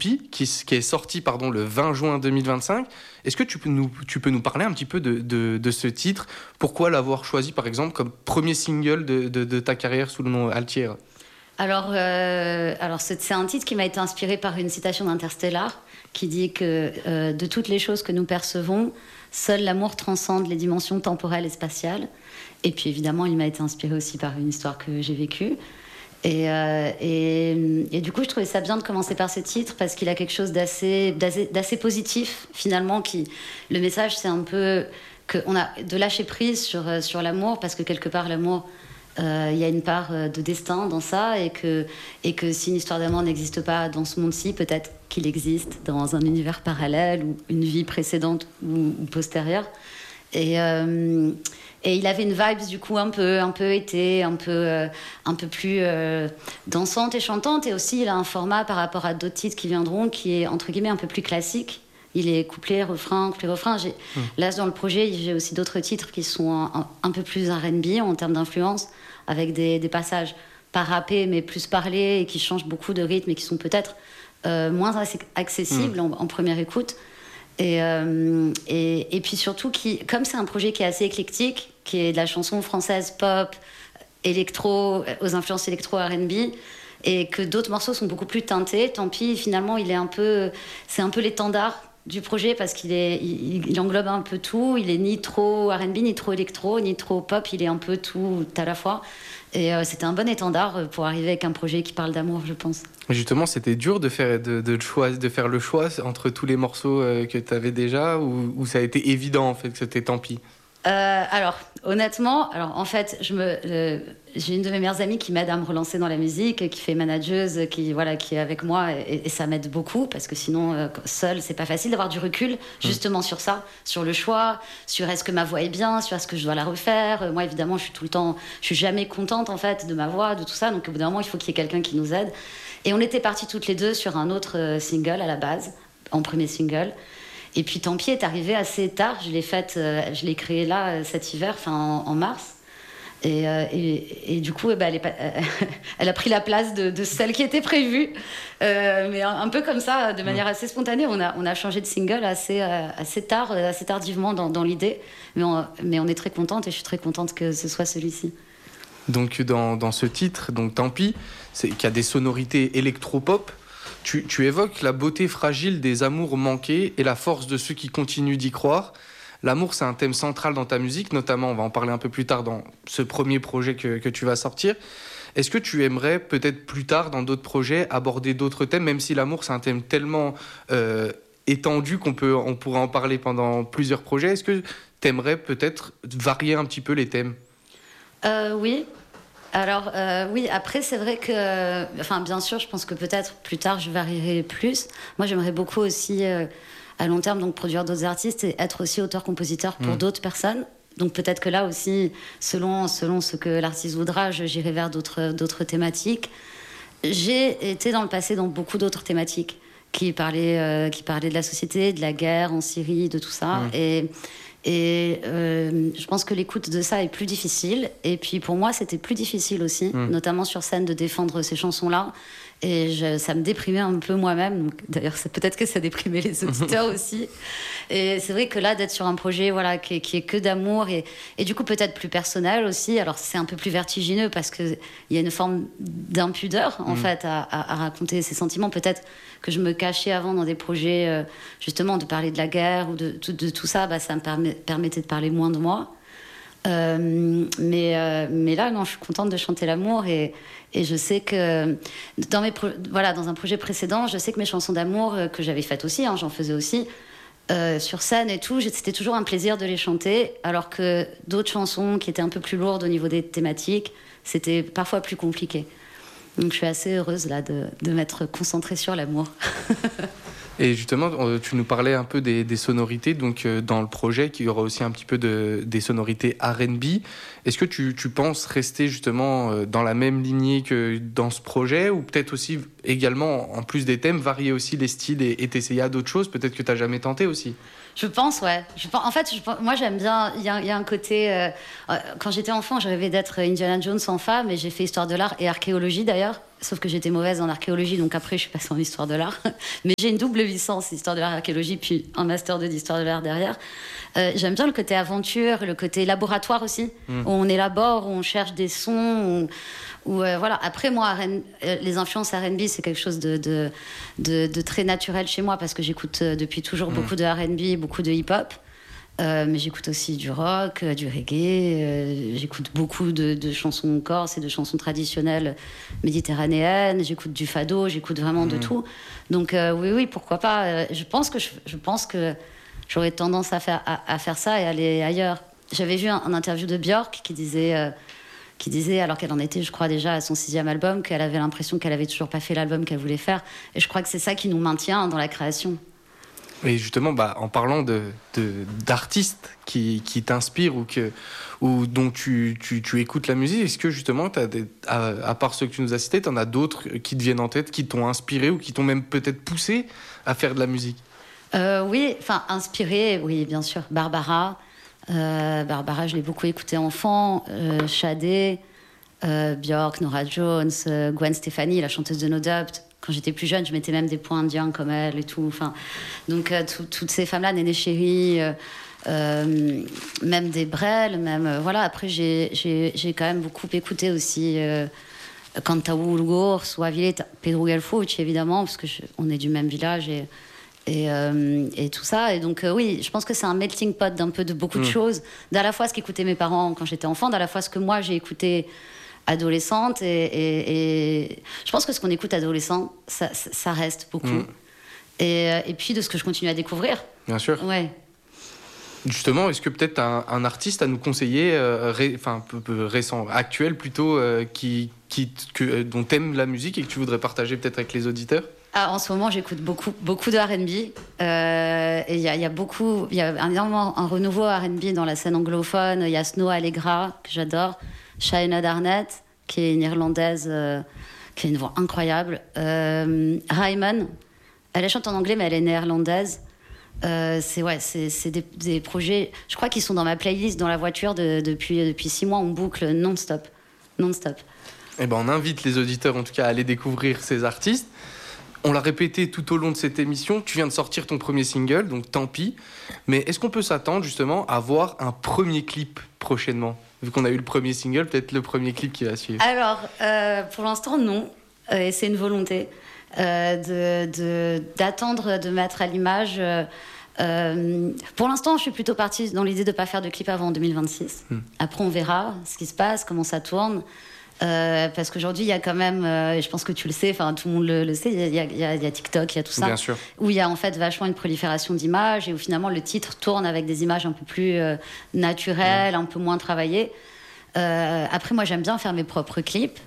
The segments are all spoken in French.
Pis, qui est sorti le 20 juin 2025. Est-ce que tu peux nous parler un petit peu de ce titre? Pourquoi l'avoir choisi, par exemple, comme premier single de ta carrière sous le nom Altière? Alors c'est un titre qui m'a été inspiré par une citation d'Interstellar qui dit que de toutes les choses que nous percevons, seul l'amour transcende les dimensions temporelles et spatiales. Et puis évidemment, il m'a été inspiré aussi par une histoire que j'ai vécue. Et du coup, je trouvais ça bien de commencer par ce titre parce qu'il a quelque chose d'assez positif finalement. Le message, c'est un peu qu'on a de lâcher prise sur l'amour, parce que quelque part l'amour, il y a une part de destin dans ça, et que si une histoire d'amour n'existe pas dans ce monde-ci, peut-être qu'il existe dans un univers parallèle ou une vie précédente ou postérieure. Et il avait une vibe du coup un peu été, un peu plus dansante et chantante. Et aussi, il a un format par rapport à d'autres titres qui viendront qui est entre guillemets un peu plus classique. Il est couplet, refrain, couplet, refrain. Là, dans le projet, j'ai aussi d'autres titres qui sont un peu plus R&B en termes d'influence, avec des passages pas rappés mais plus parlés et qui changent beaucoup de rythme et qui sont peut-être moins accessibles en première écoute. Et puis surtout, comme c'est un projet qui est assez éclectique, qui est de la chanson française pop, électro, aux influences électro R&B, et que d'autres morceaux sont beaucoup plus teintés, tant pis, finalement, c'est un peu l'étendard du projet, parce il englobe un peu tout. Il est ni trop R&B, ni trop électro, ni trop pop, il est un peu tout à la fois. Et c'était un bon étendard pour arriver avec un projet qui parle d'amour, je pense. Justement, c'était dur de faire le choix entre tous les morceaux que tu avais déjà, ou ça a été évident en fait que c'était tant pis? Alors, honnêtement, en fait, j'ai une de mes meilleures amies qui m'aide à me relancer dans la musique, qui fait manageuse, qui est avec moi, et ça m'aide beaucoup, parce que sinon, seule, c'est pas facile d'avoir du recul, justement sur ça, sur le choix, sur est-ce que ma voix est bien, sur est-ce que je dois la refaire. Moi, évidemment, je suis jamais contente, en fait, de ma voix, de tout ça, donc au bout d'un moment, il faut qu'il y ait quelqu'un qui nous aide. Et on était parties toutes les deux sur un autre single à la base, en premier single. Et puis Tant pis est arrivé assez tard. Je l'ai créé là cet hiver, en mars. Et du coup, elle a pris la place de celle qui était prévue. Mais un peu comme ça, de manière assez spontanée. On a changé de single assez tard, assez tardivement dans l'idée. Mais on est très contente, et je suis très contente que ce soit celui-ci. Donc dans ce titre, Tant pis, qui a des sonorités électro-pop, tu évoques la beauté fragile des amours manqués et la force de ceux qui continuent d'y croire. L'amour, c'est un thème central dans ta musique, notamment, on va en parler un peu plus tard dans ce premier projet que tu vas sortir. Est-ce que tu aimerais peut-être plus tard, dans d'autres projets, aborder d'autres thèmes, même si l'amour, c'est un thème tellement étendu on pourrait en parler pendant plusieurs projets? Est-ce que tu aimerais peut-être varier un petit peu les thèmes? Oui. Alors, oui, après, c'est vrai que... bien sûr, je pense que peut-être plus tard, je varierai plus. Moi, j'aimerais beaucoup aussi, à long terme, donc produire d'autres artistes et être aussi auteur-compositeur pour d'autres personnes. Donc peut-être que là aussi, selon ce que l'artiste voudra, j'irai vers d'autres thématiques. J'ai été dans le passé dans beaucoup d'autres thématiques qui parlaient de la société, de la guerre en Syrie, de tout ça. Et je pense que l'écoute de ça est plus difficile. Et puis pour moi, c'était plus difficile aussi, notamment sur scène, de défendre ces chansons-là. Et ça me déprimait un peu moi-même. Donc, d'ailleurs, peut-être que ça déprimait les auditeurs aussi. Et c'est vrai que là, d'être sur un projet qui est que d'amour et du coup peut-être plus personnel aussi. Alors c'est un peu plus vertigineux parce qu'il y a une forme d'impudeur en fait à raconter ses sentiments. Peut-être que je me cachais avant dans des projets justement de parler de la guerre ou de tout ça. Ça me permettait de parler moins de moi. Mais là, non, je suis contente de chanter l'amour et je sais que dans un projet précédent, je sais que mes chansons d'amour que j'avais faites aussi, j'en faisais aussi sur scène et tout, c'était toujours un plaisir de les chanter, alors que d'autres chansons qui étaient un peu plus lourdes au niveau des thématiques, c'était parfois plus compliqué. Donc je suis assez heureuse là de m'être concentrée sur l'amour. Et justement, tu nous parlais un peu des sonorités, donc dans le projet, qu'il y aura aussi un petit peu des sonorités R&B. Est-ce que tu penses rester justement dans la même lignée que dans ce projet, ou peut-être aussi également, en plus des thèmes, varier aussi les styles et t'essayer à d'autres choses, peut-être que tu n'as jamais tenté aussi? Je pense, ouais. En fait, moi, j'aime bien. Il y a un côté. Quand j'étais enfant, je rêvais d'être Indiana Jones en femme, et j'ai fait histoire de l'art et archéologie d'ailleurs. Sauf que j'étais mauvaise en archéologie, donc après, je suis passée en histoire de l'art. Mais j'ai une double licence, histoire de l'art et archéologie, puis un master 2 d'histoire de l'art derrière. J'aime bien le côté aventure, le côté laboratoire aussi, où on élabore, où on cherche des sons, voilà. Après, moi, les influences R&B, c'est quelque chose de très naturel chez moi, parce que j'écoute depuis toujours beaucoup de R&B, beaucoup de hip-hop. Mais j'écoute aussi du rock, du reggae. J'écoute beaucoup de chansons corse et de chansons traditionnelles méditerranéennes. J'écoute du fado, j'écoute vraiment de tout. Donc oui, pourquoi pas. Je pense que j'aurais tendance à faire ça et aller ailleurs. J'avais vu un interview de Björk qui disait, alors qu'elle en était, je crois, déjà à son 6e album, qu'elle avait l'impression qu'elle avait toujours pas fait l'album qu'elle voulait faire. Et je crois que c'est ça qui nous maintient dans la création. Et justement, en parlant d'artistes qui t'inspirent ou dont tu écoutes la musique, est-ce que justement, à part ceux que tu nous as cités, tu en as d'autres qui te viennent en tête, qui t'ont inspiré ou qui t'ont même peut-être poussé à faire de la musique? Oui, inspiré, oui, bien sûr. Barbara, je l'ai beaucoup écoutée enfant. Shadé, Björk, Norah Jones, Gwen Stefani, la chanteuse de No Doubt. Quand j'étais plus jeune, je mettais même des points indiens comme elle et tout. Donc, toutes ces femmes-là, Néné Chéri, même des Brel, même... voilà. Après, j'ai quand même beaucoup écouté aussi Cantaú Lugur, Suavile, Pedro Guelfucci, évidemment, parce qu'on est du même village et tout ça. Et donc, oui, je pense que c'est un melting pot d'un peu de beaucoup de choses. D'à la fois ce qu'écoutaient mes parents quand j'étais enfant, d'à la fois ce que moi, j'ai écouté adolescente. Et je pense que ce qu'on écoute adolescent, ça reste beaucoup. Et puis de ce que je continue à découvrir. Bien sûr. Ouais. Justement, est-ce que peut-être un artiste à nous conseiller, récent, actuel plutôt, dont t'aimes la musique et que tu voudrais partager peut-être avec les auditeurs? En ce moment, j'écoute beaucoup de R&B. Et il y a énormément un renouveau R&B dans la scène anglophone. Il y a Snow Allegra, que j'adore. Shaina Darnett, qui est une Irlandaise, qui a une voix incroyable. Raymond, elle chante en anglais, mais elle est néerlandaise. C'est des projets, je crois qu'ils sont dans ma playlist dans la voiture depuis 6 mois, on boucle non-stop. On invite les auditeurs en tout cas à aller découvrir ces artistes. On l'a répété tout au long de cette émission, tu viens de sortir ton premier single, donc tant pis. Mais est-ce qu'on peut s'attendre justement à voir un premier clip prochainement? Vu qu'on a eu le premier single, peut-être le premier clip qui va suivre. Alors, pour l'instant, non. Et c'est une volonté d'attendre de mettre à l'image. Pour l'instant, je suis plutôt partie dans l'idée de ne pas faire de clip avant 2026. Après, on verra ce qui se passe, comment ça tourne. Parce qu'aujourd'hui, il y a quand même, je pense que tu le sais, tout le monde le sait, il y a TikTok, il y a tout ça. Bien sûr. Où il y a en fait vachement une prolifération d'images et où finalement le titre tourne avec des images un peu plus naturelles, un peu moins travaillées. Après, moi, j'aime bien faire mes propres clips.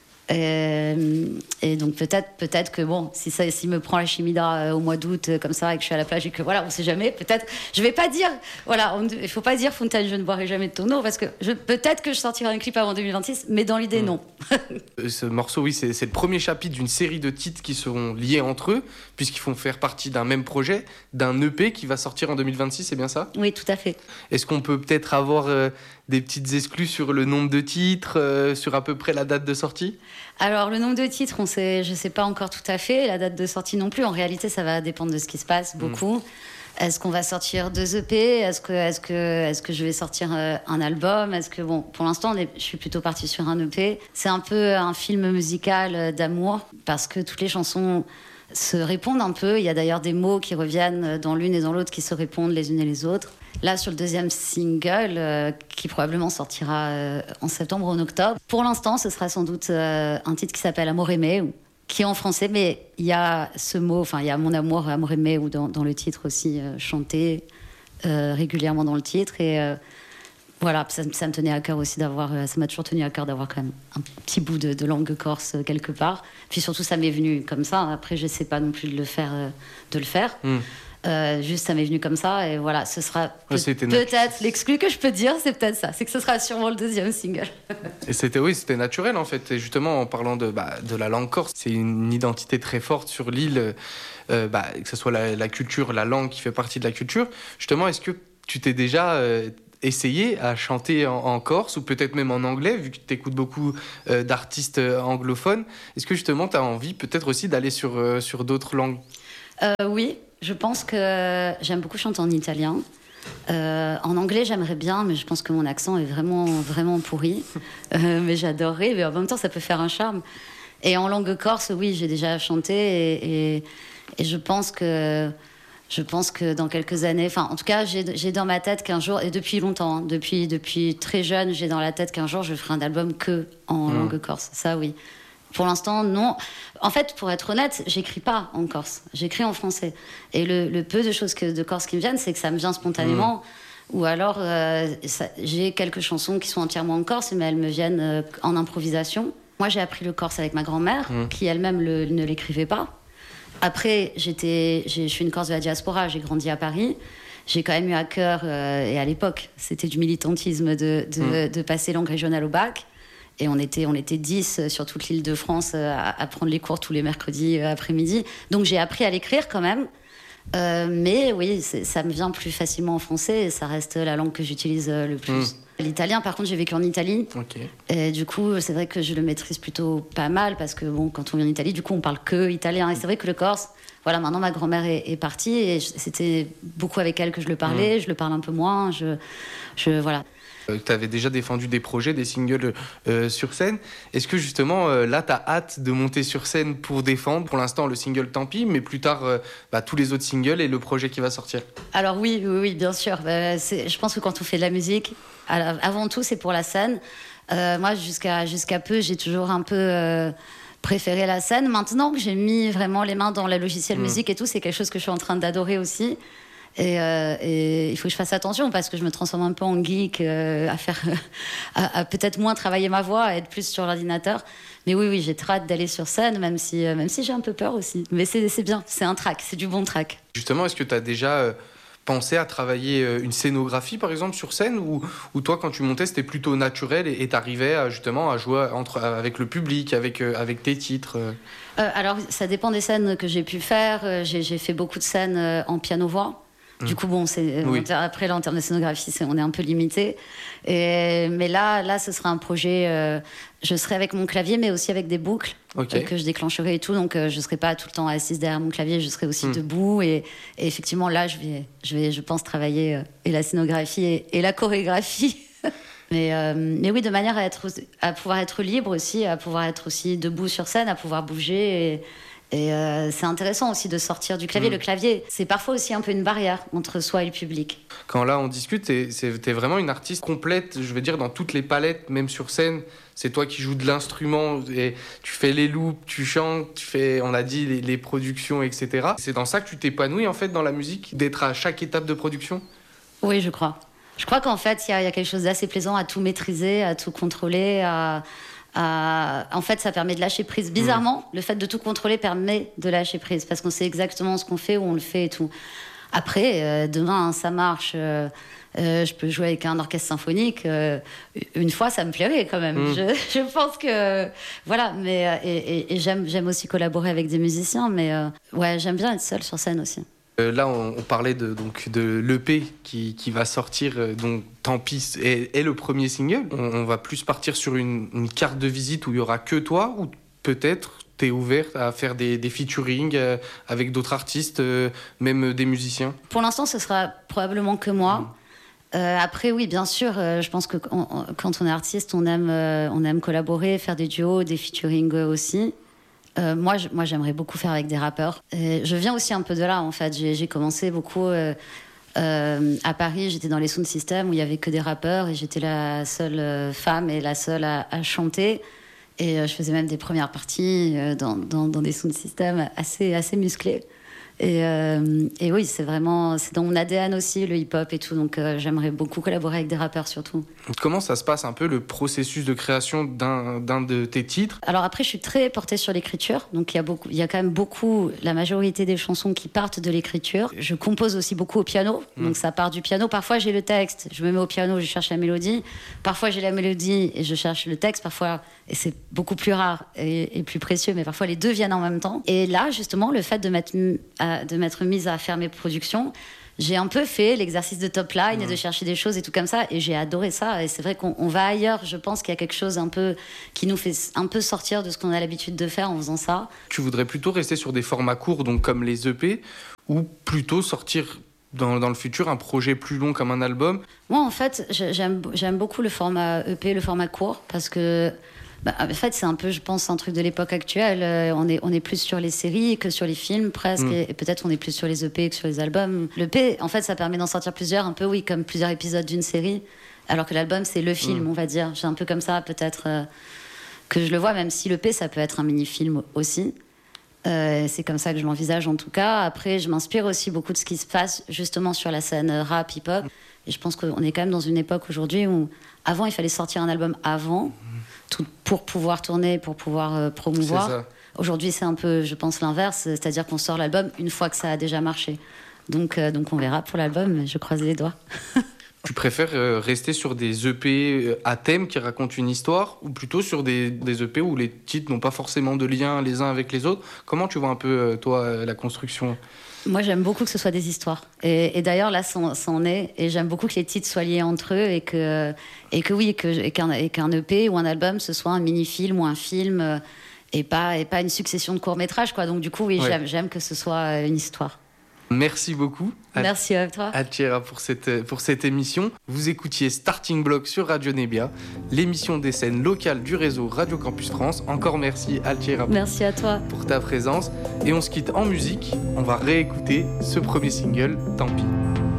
Et donc peut-être que bon, s'il me prend la chimida au mois d'août comme ça et que je suis à la plage et que voilà, on sait jamais, peut-être je vais pas dire voilà, il faut pas dire Fontaine, je ne boirai jamais de ton eau, parce que peut-être que je sortirai un clip avant 2026, mais dans l'idée non. Ce morceau, oui, c'est le premier chapitre d'une série de titres qui seront liés entre eux, puisqu'ils font faire partie d'un même projet, d'un EP qui va sortir en 2026, c'est bien ça? Oui, tout à fait. Est-ce qu'on peut peut-être avoir des petites exclus sur le nombre de titres, sur à peu près la date de sortie? Alors, le nombre de titres, je ne sais pas encore tout à fait. La date de sortie non plus. En réalité, ça va dépendre de ce qui se passe beaucoup. Est-ce qu'on va sortir 2 EP? Est-ce que je vais sortir un album? Pour l'instant, je suis plutôt partie sur un EP. C'est un peu un film musical d'amour, parce que toutes les chansons se répondent un peu. Il y a d'ailleurs des mots qui reviennent dans l'une et dans l'autre, qui se répondent les unes et les autres. Là, sur le 2e single, qui probablement sortira en septembre ou en octobre, pour l'instant, ce sera sans doute un titre qui s'appelle Amor aimé, qui est en français, mais il y a ce mot, il y a mon amour, Amor aimé, ou dans le titre aussi, chanté régulièrement dans le titre. Et voilà, ça me tenait à cœur aussi ça m'a toujours tenu à cœur d'avoir quand même un petit bout de langue corse quelque part. Puis surtout, ça m'est venu comme ça. Après, je sais pas non plus de le faire. Juste, ça m'est venu comme ça, et voilà, ce sera peut-être l'exclu que je peux dire, c'est peut-être ça, c'est que ce sera sûrement le deuxième single. Et c'était naturel en fait. Et justement, en parlant de la langue corse, c'est une identité très forte sur l'île, que ce soit la culture, la langue qui fait partie de la culture. Justement, est-ce que tu t'es déjà essayé à chanter en corse ou peut-être même en anglais, vu que tu écoutes beaucoup d'artistes anglophones? Est-ce que justement, tu as envie peut-être aussi d'aller sur d'autres langues? Oui, je pense que j'aime beaucoup chanter en italien. En anglais, j'aimerais bien, mais je pense que mon accent est vraiment, vraiment pourri. Mais j'adorerais, mais en même temps, ça peut faire un charme. Et en langue corse, oui, j'ai déjà chanté et je pense que dans quelques années, enfin, en tout cas, j'ai dans ma tête qu'un jour, et depuis longtemps, hein, depuis très jeune, j'ai dans la tête qu'un jour, je ferai un album que en langue corse. Ça, oui. Pour l'instant, non. En fait, pour être honnête, j'écris pas en corse. J'écris en français. Et le peu de choses de corse qui me viennent, c'est que ça me vient spontanément. Ou alors, j'ai quelques chansons qui sont entièrement en corse, mais elles me viennent en improvisation. Moi, j'ai appris le corse avec ma grand-mère, qui elle-même ne l'écrivait pas. Après, je suis une Corse de la diaspora, j'ai grandi à Paris. J'ai quand même eu à cœur, et à l'époque, c'était du militantisme de passer langue régionale au bac. Et on était 10 sur toute l'île de France à prendre les cours tous les mercredis après-midi. Donc j'ai appris à l'écrire quand même. Mais oui, ça me vient plus facilement en français et ça reste la langue que j'utilise le plus. L'italien, par contre, j'ai vécu en Italie. Okay. Et du coup, c'est vrai que je le maîtrise plutôt pas mal parce que bon, quand on vit en Italie, du coup, on parle que italien. Et c'est vrai que le corse, voilà, maintenant ma grand-mère est partie et c'était beaucoup avec elle que je le parlais. Je le parle un peu moins. Voilà. Tu avais déjà défendu des projets, des singles sur scène. Est-ce que justement, là, tu as hâte de monter sur scène pour défendre, pour l'instant, le single Tant pis, mais plus tard, tous les autres singles et le projet qui va sortir? Alors oui, bien sûr. Je pense que quand on fait de la musique, avant tout, c'est pour la scène. Moi, jusqu'à peu, j'ai toujours un peu préféré la scène. Maintenant que j'ai mis vraiment les mains dans le logiciel musique et tout, c'est quelque chose que je suis en train d'adorer aussi. Et il faut que je fasse attention parce que je me transforme un peu en geek à peut-être moins travailler ma voix, à être plus sur l'ordinateur. Mais oui, j'ai très hâte d'aller sur scène, même si j'ai un peu peur aussi. Mais c'est bien, c'est un track, c'est du bon track. Justement, est-ce que tu as déjà pensé à travailler une scénographie, par exemple, sur scène ou toi, quand tu montais, c'était plutôt naturel et t'arrivais justement à jouer avec le public, avec tes titres Alors, ça dépend des scènes que j'ai pu faire. J'ai fait beaucoup de scènes en piano-voix. Du coup, bon, après, là, en termes de scénographie, on est un peu limité. Mais là, ce sera un projet. Je serai avec mon clavier, mais aussi avec des boucles que je déclencherai et tout. Donc, je ne serai pas tout le temps assise derrière mon clavier. Je serai aussi debout. Et effectivement, là, je vais, je pense, travailler et la scénographie et la chorégraphie. Mais oui, de manière à pouvoir être libre aussi, à pouvoir être aussi debout sur scène, à pouvoir bouger. Et c'est intéressant aussi de sortir du clavier. Le clavier, c'est parfois aussi un peu une barrière entre soi et le public. Quand là, on discute, t'es vraiment une artiste complète, je veux dire, dans toutes les palettes, même sur scène. C'est toi qui joues de l'instrument, et tu fais les loops, tu chantes, tu fais, on a dit, les productions, etc. C'est dans ça que tu t'épanouis, en fait, dans la musique, d'être à chaque étape de production? Oui, je crois. Je crois qu'en fait, il y a quelque chose d'assez plaisant à tout maîtriser, à tout contrôler, en fait, ça permet de lâcher prise. Bizarrement, le fait de tout contrôler permet de lâcher prise parce qu'on sait exactement ce qu'on fait, où on le fait et tout. Après, demain, ça marche. Je peux jouer avec un orchestre symphonique. Une fois, ça me plairait quand même. Je pense que... Voilà. Et j'aime aussi collaborer avec des musiciens. Mais ouais, j'aime bien être seule sur scène aussi. Là, on parlait de l'EP qui va sortir, donc Tant pis, est le premier single. On va plus partir sur une carte de visite où il y aura que toi, ou peut-être t'es ouverte à faire des featuring avec d'autres artistes, même des musiciens? Pour l'instant, ce sera probablement que moi. Après, oui, bien sûr, je pense que quand on est artiste, on aime collaborer, faire des duos, des featuring aussi. Moi, j'aimerais beaucoup faire avec des rappeurs. Je viens aussi un peu de là, en fait. J'ai commencé beaucoup à Paris. J'étais dans les sound systems où il y avait que des rappeurs et j'étais la seule femme et la seule à chanter. Et je faisais même des premières parties dans des sound systems assez musclés. Et oui, c'est dans mon ADN aussi, le hip-hop et tout. Donc j'aimerais beaucoup collaborer avec des rappeurs surtout. Comment ça se passe un peu le processus de création d'un de tes titres? Alors après, je suis très portée sur l'écriture. Donc il y a quand même la majorité des chansons qui partent de l'écriture. Je compose aussi beaucoup au piano. Donc ça part du piano. Parfois j'ai le texte, je me mets au piano, je cherche la mélodie. Parfois j'ai la mélodie et je cherche le texte. Parfois, et c'est beaucoup plus rare et plus précieux, mais parfois les deux viennent en même temps. Et là, justement, le fait de m'être mise à faire mes productions, j'ai un peu fait l'exercice de top line et de chercher des choses et tout comme ça, et j'ai adoré ça. Et c'est vrai qu'on va ailleurs. Je pense qu'il y a quelque chose un peu qui nous fait un peu sortir de ce qu'on a l'habitude de faire en faisant ça. Tu voudrais plutôt rester sur des formats courts, donc comme les EP, ou plutôt sortir dans le futur un projet plus long comme un album? Moi, en fait, j'aime beaucoup le format EP, le format court, parce que en fait, c'est un peu, je pense, un truc de l'époque actuelle. On est plus sur les séries que sur les films, presque. Et peut-être on est plus sur les EP que sur les albums. L'EP, en fait, ça permet d'en sortir plusieurs, un peu, oui, comme plusieurs épisodes d'une série. Alors que l'album, c'est le film, on va dire. J'ai un peu comme ça, peut-être, que je le vois, même si l'EP, ça peut être un mini-film aussi. C'est comme ça que je l'envisage, en tout cas. Après, je m'inspire aussi beaucoup de ce qui se passe, justement, sur la scène rap, hip-hop. Et je pense qu'on est quand même dans une époque aujourd'hui où, avant, il fallait sortir un album avant, pour pouvoir tourner, pour pouvoir promouvoir. Aujourd'hui, c'est un peu, je pense, l'inverse, c'est-à-dire qu'on sort l'album une fois que ça a déjà marché. Donc on verra pour l'album, mais je croise les doigts. Tu préfères rester sur des EP à thème qui racontent une histoire, ou plutôt sur des EP où les titres n'ont pas forcément de lien les uns avec les autres? Comment tu vois un peu, toi, la construction? Moi, j'aime beaucoup que ce soit des histoires. Et d'ailleurs, là, ça en est. Et j'aime beaucoup que les titres soient liés entre eux et qu'un EP ou un album, ce soit un mini-film ou un film et pas une succession de courts-métrages, quoi. Donc, du coup, oui, j'aime que ce soit une histoire. Merci beaucoup. Merci à toi. Altiera pour cette émission. Vous écoutiez Starting Block sur Radio Nebia, l'émission des scènes locales du réseau Radio Campus France. Encore merci Altiera. Merci à toi pour ta présence. Et on se quitte en musique. On va réécouter ce premier single, Tant pis.